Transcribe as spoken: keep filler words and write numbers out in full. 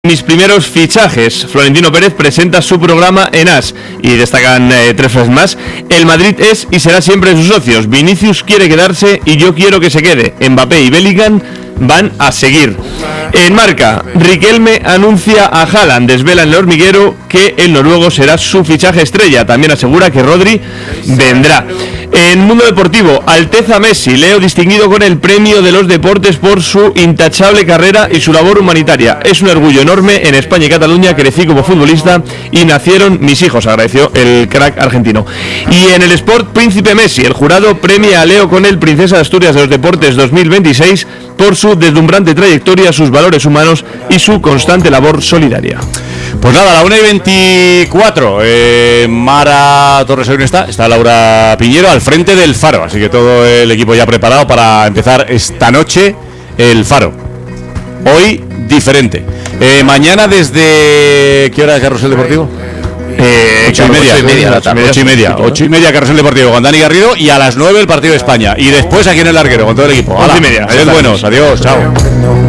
Mis primeros fichajes. Florentino Pérez presenta su programa en As y destacan eh, tres frases más. El Madrid es y será siempre sus socios. Vinicius quiere quedarse y yo quiero que se quede. Mbappé y Bellingham van a seguir. En Marca, Riquelme anuncia a Haaland, desvela en el hormiguero que el noruego será su fichaje estrella. También asegura que Rodri vendrá. En Mundo Deportivo, Alteza Messi, Leo distinguido con el premio de los deportes por su intachable carrera y su labor humanitaria. Es un orgullo enorme. En España y Cataluña crecí como futbolista y nacieron mis hijos, agradeció el crack argentino. Y en el Sport, Príncipe Messi, el jurado premia a Leo con el Princesa de Asturias de los Deportes dos mil veintiséis por su deslumbrante trayectoria, sus valores humanos y su constante labor solidaria. Pues nada, a la una y veinticuatro, eh, Mara Torres Aún está, está Laura Piñero al frente del Faro, así que todo el equipo ya preparado para empezar esta noche el Faro. Hoy diferente. Eh, mañana desde... ¿Qué hora es Carrusel Deportivo? Eh, ocho y media, ocho y media, ocho y media, ocho y media, ocho y media Carrusel Deportivo con Dani Garrido y a las nueve el partido de España y después aquí en el larguero con todo el equipo. Once y media. Adiós, buenos, adiós, chao.